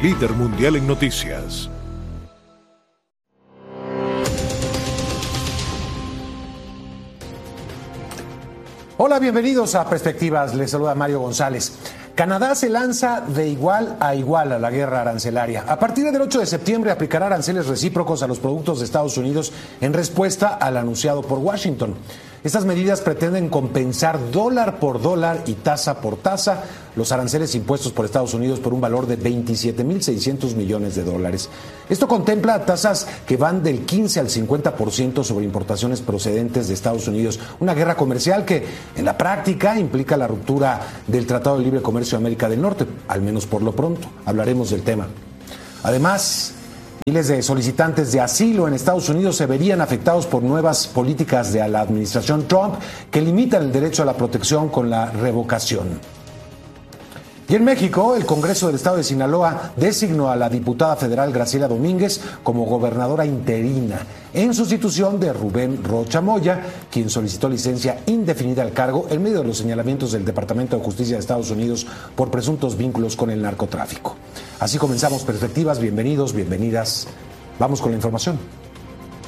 líder mundial en noticias. Hola, bienvenidos a Perspectivas. Les saluda Mario González. Canadá se lanza de igual a la guerra arancelaria. A partir del 8 de septiembre aplicará aranceles recíprocos a los productos de Estados Unidos en respuesta al anunciado por Washington. Estas medidas pretenden compensar dólar por dólar y tasa por tasa los aranceles impuestos por Estados Unidos por un valor de 27.600 millones de dólares. Esto contempla tasas que van del 15 al 50% sobre importaciones procedentes de Estados Unidos. Una guerra comercial que en la práctica implica la ruptura del Tratado de Libre Comercio de América del Norte, al menos por lo pronto. Hablaremos del tema. Además, miles de solicitantes de asilo en Estados Unidos se verían afectados por nuevas políticas de la administración Trump que limitan el derecho a la protección con la revocación. Y en México, el Congreso del Estado de Sinaloa designó a la diputada federal Graciela Domínguez como gobernadora interina, en sustitución de Rubén Rocha Moya, quien solicitó licencia indefinida al cargo en medio de los señalamientos del Departamento de Justicia de Estados Unidos por presuntos vínculos con el narcotráfico. Así comenzamos Perspectivas. Bienvenidos, bienvenidas. Vamos con la información.